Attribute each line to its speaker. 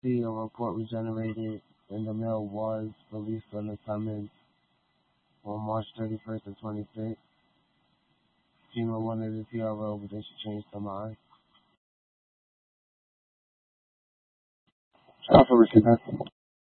Speaker 1: see a report was generated and the mail was released on the summons on March 31st of 26. FEMA wanted the TRO, but they should change their mind. Alpha Richard.